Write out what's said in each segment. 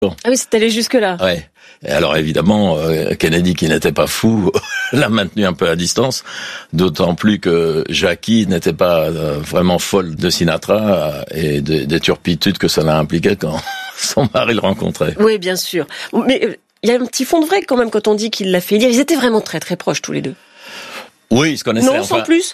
Ah oui, c'est allé jusque-là. Ouais. Et alors évidemment, Kennedy, qui n'était pas fou, l'a maintenu un peu à distance, d'autant plus que Jackie n'était pas vraiment folle de Sinatra et des turpitudes que ça l'a impliqué quand son mari le rencontrait. Oui, bien sûr. Mais il y a un petit fond de vrai quand même quand on dit qu'il l'a fait lire. Ils étaient vraiment très très proches tous les deux. Oui, ils se connaissaient. Non, sans plus.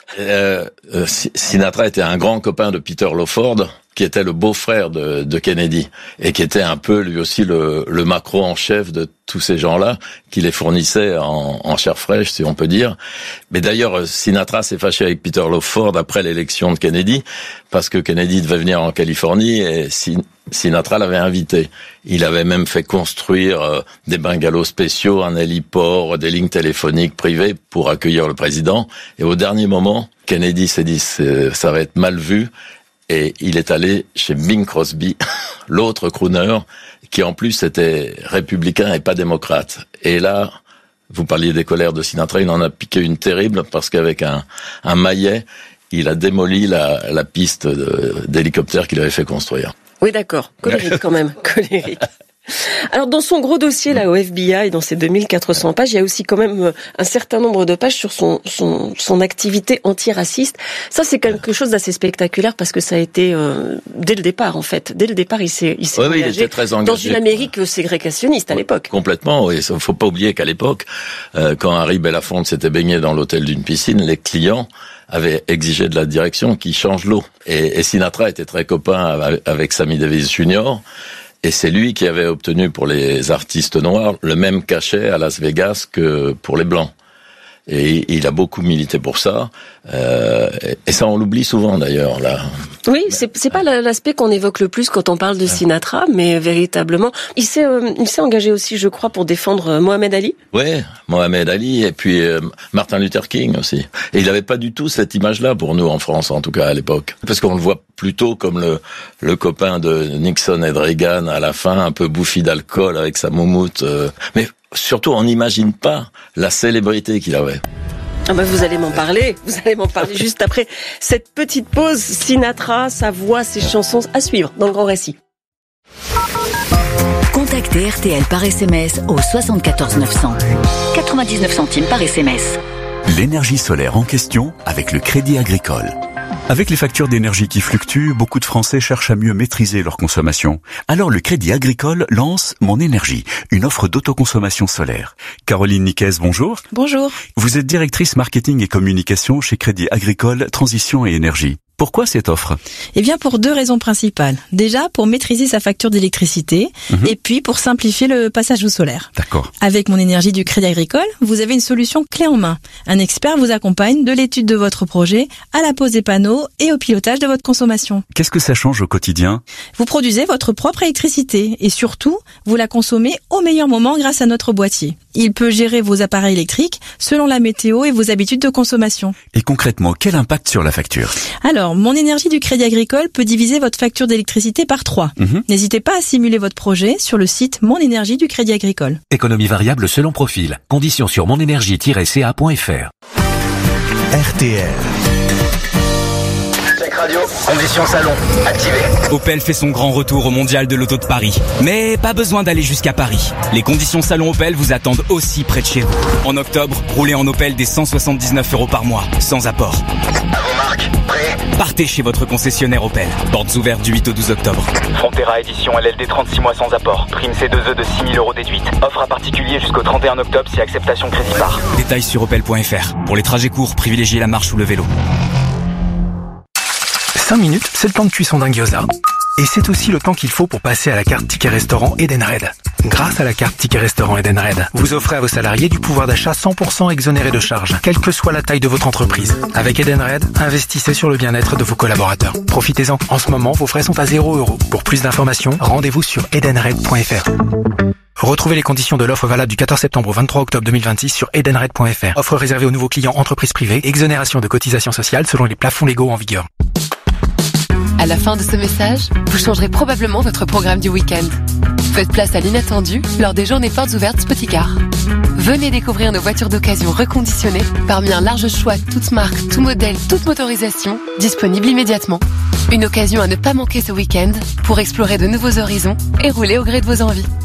Sinatra était un grand copain de Peter Lawford, qui était le beau-frère de Kennedy, et qui était un peu lui aussi le macro en chef de tous ces gens-là, qui les fournissait en chair fraîche, si on peut dire. Mais d'ailleurs, Sinatra s'est fâché avec Peter Lawford après l'élection de Kennedy, parce que Kennedy devait venir en Californie, et Sinatra l'avait invité. Il avait même fait construire des bungalows spéciaux, un héliport, des lignes téléphoniques privées pour accueillir le président. Et au dernier moment, Kennedy s'est dit ça va être mal vu. Et il est allé chez Bing Crosby, l'autre crooner, qui en plus était républicain et pas démocrate. Et là, vous parliez des colères de Sinatra, il en a piqué une terrible, parce qu'avec un maillet, il a démoli la piste d'hélicoptère qu'il avait fait construire. Oui, d'accord. Colérique quand même, colérique. Alors, dans son gros dossier, là, au FBI, dans ses 2400 pages, il y a aussi quand même un certain nombre de pages sur son activité antiraciste. Ça, c'est quelque chose d'assez spectaculaire parce que ça a été, dès le départ, en fait. Dès le départ, il s'est engagé, il était très engagé dans une Amérique ségrégationniste à l'époque. Complètement, oui. Il faut pas oublier qu'à l'époque, quand Harry Belafonte s'était baigné dans l'hôtel d'une piscine, les clients avaient exigé de la direction qu'il change l'eau. Et Sinatra était très copain avec Sammy Davis Jr., et c'est lui qui avait obtenu pour les artistes noirs le même cachet à Las Vegas que pour les blancs. Et il a beaucoup milité pour ça. Et ça, on l'oublie souvent d'ailleurs là. Oui, c'est pas l'aspect qu'on évoque le plus quand on parle de Sinatra, mais véritablement, il s'est engagé aussi, je crois, pour défendre Mohamed Ali. Ouais, Mohamed Ali et puis Martin Luther King aussi. Et il n'avait pas du tout cette image-là pour nous en France, en tout cas à l'époque, parce qu'on le voit plutôt comme le copain de Nixon et de Reagan à la fin, un peu bouffi d'alcool avec sa moumoute. Mais surtout, on n'imagine pas la célébrité qu'il avait. Ah bah vous allez m'en parler juste après cette petite pause. Sinatra, sa voix, ses chansons à suivre dans le Grand Récit. Contactez RTL par SMS au 74 900. 99 centimes par SMS. L'énergie solaire en question avec le Crédit Agricole. Avec les factures d'énergie qui fluctuent, beaucoup de Français cherchent à mieux maîtriser leur consommation. Alors le Crédit Agricole lance Mon Énergie, une offre d'autoconsommation solaire. Caroline Niquez, bonjour. Bonjour. Vous êtes directrice marketing et communication chez Crédit Agricole Transition et Énergie. Pourquoi cette offre ? Eh bien, pour deux raisons principales. Déjà, pour maîtriser sa facture d'électricité, et puis pour simplifier le passage au solaire. D'accord. Avec Mon Énergie du Crédit Agricole, vous avez une solution clé en main. Un expert vous accompagne de l'étude de votre projet à la pose des panneaux et au pilotage de votre consommation. Qu'est-ce que ça change au quotidien ? Vous produisez votre propre électricité et surtout, vous la consommez au meilleur moment grâce à notre boîtier. Il peut gérer vos appareils électriques selon la météo et vos habitudes de consommation. Et concrètement, quel impact sur la facture ? Alors, Mon Énergie du Crédit Agricole peut diviser votre facture d'électricité par 3. N'hésitez pas à simuler votre projet sur le site Mon Énergie du Crédit Agricole. Économie variable selon profil. Conditions sur monenergie-ca.fr. RTL. Radio, conditions salon, activé. Opel fait son grand retour au Mondial de l'Auto de Paris. Mais pas besoin d'aller jusqu'à Paris. Les conditions salon Opel vous attendent aussi près de chez vous. En octobre, roulez en Opel dès 179 € par mois, sans apport. À vos marques, prêt ? Partez chez votre concessionnaire Opel. Portes ouvertes du 8 au 12 octobre. Frontera édition LLD 36 mois sans apport. Prime C2E de 6 000 € déduite. Offre à particulier jusqu'au 31 octobre si acceptation crédit par. Détails sur opel.fr. Pour les trajets courts, privilégiez la marche ou le vélo. 5 minutes, c'est le temps de cuisson d'un gyoza. Et c'est aussi le temps qu'il faut pour passer à la carte Ticket Restaurant Edenred. Grâce à la carte Ticket Restaurant Edenred, vous offrez à vos salariés du pouvoir d'achat 100% exonéré de charges, quelle que soit la taille de votre entreprise. Avec Edenred, investissez sur le bien-être de vos collaborateurs. Profitez-en. En ce moment, vos frais sont à 0 €. Pour plus d'informations, rendez-vous sur edenred.fr. Retrouvez les conditions de l'offre valable du 14 septembre au 23 octobre 2026 sur edenred.fr. Offre réservée aux nouveaux clients entreprises privées. Exonération de cotisations sociales selon les plafonds légaux en vigueur. À la fin de ce message, vous changerez probablement votre programme du week-end. Faites place à l'inattendu lors des journées portes ouvertes Spoticar. Venez découvrir nos voitures d'occasion reconditionnées parmi un large choix, toutes marques, tout modèle, toute motorisation, disponible immédiatement. Une occasion à ne pas manquer ce week-end pour explorer de nouveaux horizons et rouler au gré de vos envies.